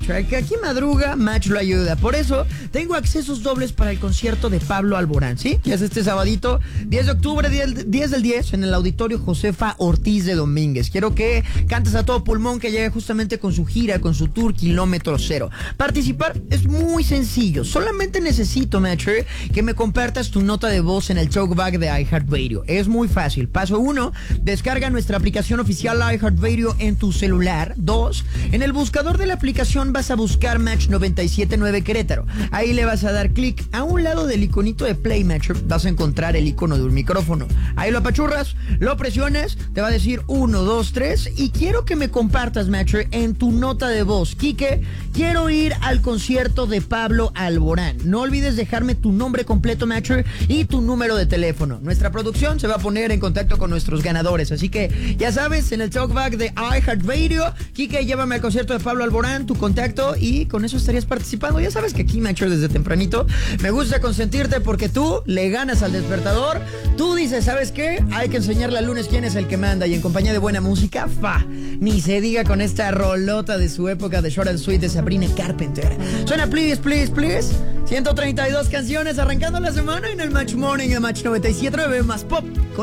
Match. El que aquí madruga, Match lo ayuda. Por eso, tengo accesos dobles para el concierto de Pablo Alborán, ¿sí? Que es este sabadito, 10 de octubre, 10 del 10, en el Auditorio Josefa Ortiz de Domínguez. Quiero que cantes a todo pulmón, que llegue justamente con su gira, con su tour Kilómetro Cero. Participar es muy sencillo. Solamente necesito, Match, que me compartas tu nota de voz en el talkback de iHeartRadio. Es muy fácil. Paso 1, descarga nuestra aplicación oficial iHeartRadio en tu celular. 2, en el buscador de la aplicación vas a buscar Match 97.9 Querétaro. Ahí le vas a dar clic. A un lado del iconito de Play Match vas a encontrar el icono de un micrófono. Ahí lo apachurras, lo presiones, te va a decir 1, 2, 3 y quiero que me compartas, Match, en tu nota de voz. Quique, quiero ir al concierto de Pablo Alborán. No olvides dejarme tu nombre completo, Match, y tu número de teléfono. Nuestra producción se va a poner en contacto con nuestros ganadores. Así que ya sabes, en el talkback de iHeartRadio, Quique, llévame al concierto de Pablo Alborán, tu contacto, y con eso estarías participando. Ya sabes que aquí, Match, desde tempranito me gusta consentirte porque tú le ganas al despertador. Tú dices, ¿sabes qué? Hay que enseñarle al lunes quién es el que manda, y en compañía de buena música, ni se diga con esta rolota de su época de Short and Sweet de Sabrina Carpenter. Suena Please, Please, Please. 132 canciones arrancando la semana en el Match Morning de Match 97.9 más pop.